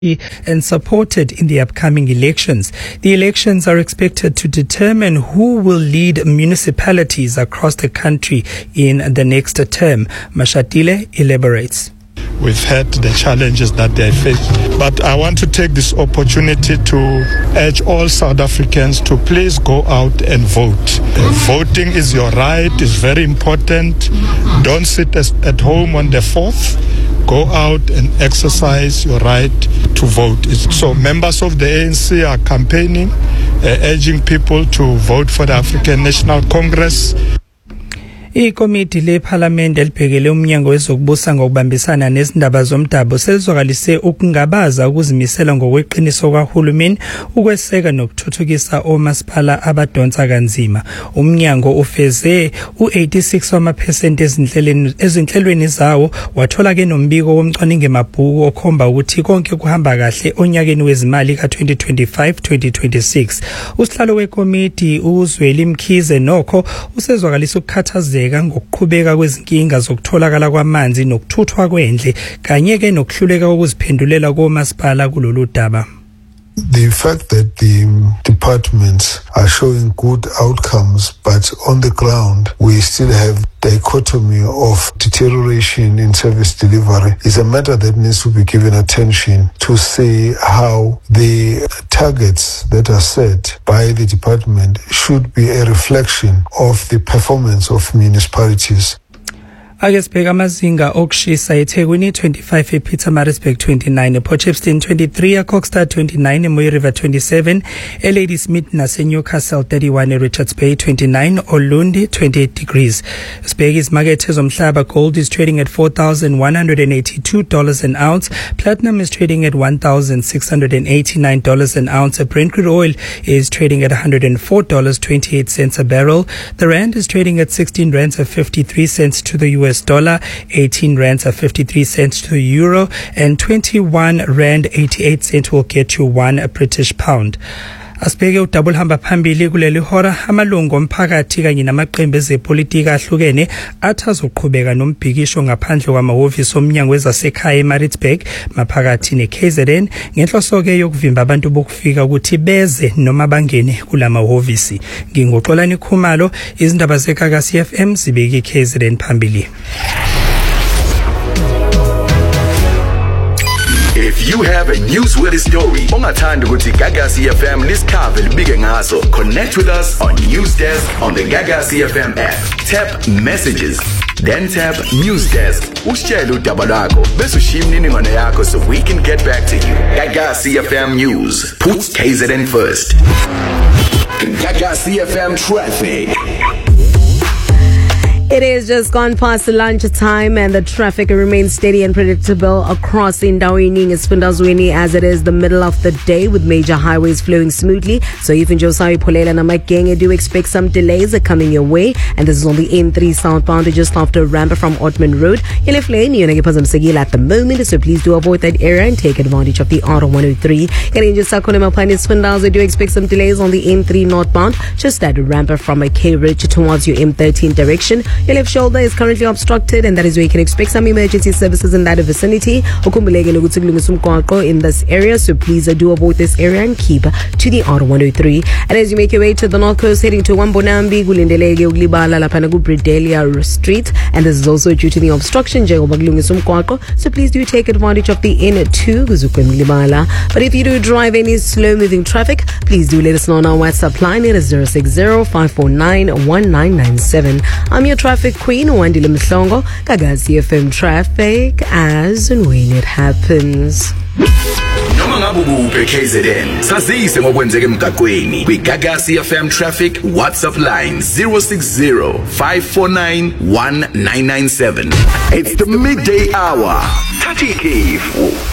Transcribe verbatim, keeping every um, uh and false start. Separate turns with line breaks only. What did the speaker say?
and supported in the upcoming elections. The elections are expected to determine who will lead municipalities across the country in the next term. Mashatile elaborates.
We've had the challenges that they face, but I want to take this opportunity to urge all South Africans to please go out and vote. Uh, voting is your right, it's very important. Don't sit as, at home on the fourth. Go out and exercise your right to vote. So members of the A N C are campaigning, uh, urging people to vote for the African National Congress.
Ikomiti leParliament elibhekele umnyango wezokubusa ngokubambisana nezindaba zomdabu selizwakalise ukungabaza ukuzimisela ngokweqiniso kahulumeni ukweseka nokuthuthukisa omasipala abadonsa kanzima. Umnyango ufeze u-eighty-six wamaphesenti ezinhlelweni ezinhlelweni zawo, wathola ke nombiko womcwaningo emabhuku okhomba ukuthi konke kuhamba kahle onyakeni wezimali ka-twenty twenty-five twenty twenty-six. Usihlalo wekomiti uZweli Mkhize nokho usezwakalisa ukukhathazeka ngokuqhubeka kwezinkinga zokutholakala kwamanzi nokuthuthwa kwendle kanye ke nokuhluleka ukuziphendulela komasipala kulolu daba.
The fact that the departments are showing good outcomes, but on the ground we still have dichotomy of deterioration in service delivery is a matter that needs to be given attention to see how the targets that are set by the department should be a reflection of the performance of municipalities.
Ake sibheka amazinga okushisa eThekwini twenty-five, ePietermaritzburg twenty-nine, ePortshepstone twenty-three, eCoxstar twenty-nine, eMooi River twenty-seven, eLadysmith naseNewcastle thirty-one, eRichards Bay twenty-nine, Olundi twenty-eight degrees. Sibheka izimakethe zomhlaba. Gold is trading at four thousand one hundred eighty-two dollars an ounce. Platinum is trading at one thousand six hundred eighty-nine dollars an ounce. Brent crude oil is trading at one hundred four dollars and twenty-eight cents a barrel. The rand is trading at sixteen rands and fifty-three cents to the U S dollar, eighteen rands and fifty-three cents to the euro, and twenty-one rand eighty-eight cents will get you one British pound. Asibheke udouble hamba phambili kuleli hora. Amalungu omphakathi kanye namaqembu ezepolitika ahlukene athi azoqhubeka nombhikisho ngaphandle kwamahhovisi omnyango wezasekhaya eMaritzburg maphakathi neK Z N ngenhloso ke yokuvimba abantu bokufika ukuthi beze noma bangene kulamahhovisi. Ngingoxolani Khumalo, izindaba zeGagasi F M zibeke iK Z N phambili.
If you have a newsworthy story, ongathanda ukuthi Gagasi F M lisikhabe libike ngaso, connect with us on News Desk on the Gagasi F M app. Tap Messages, then tap News Desk. Usitshele udaba lwakho bese ushiya imininingwane yakho so we can get back to you. Gagasi F M News, put K Z N first. Gagasi F M Traffic.
It is just gone past the lunch time and the traffic remains steady and predictable across Indaweni and Esifundazweni as it is the middle of the day with major highways flowing smoothly. So if in Josawi Phulela na Makenge, do expect some delays coming your way, and this is on the N three southbound just after ramp from Ottoman Road. Yelef Lane, you're at the moment, so please do avoid that area and take advantage of the R one oh three. Getting just do expect some delays on the N three northbound just at ramp from a K Ridge towards your M thirteen direction. Your left shoulder is currently obstructed, and that is where you can expect some emergency services in that vicinity. In this area, so please do avoid this area and keep to the R one oh three. And as you make your way to the north coast, heading to Wambonambi, Gulindelege, Uglibala, Lapanagu, Bredelia Street, and this is also due to the obstruction. So please do take advantage of the N two, But if you do drive any slow-moving traffic, please do let us know on our WhatsApp line. It is zero six zero five four nine one nine nine seven. I'm your traffic queen, Wandile Mhlongo. Gagasi F M Traffic, as and when it happens.
Noma ngabe ukuphi K Z N, sazise ngokwenzeka emgaqweni. Kwi-Gagasi F M Traffic WhatsApp line zero six zero five four nine one nine nine seven. It's the midday hour. Tati Cave.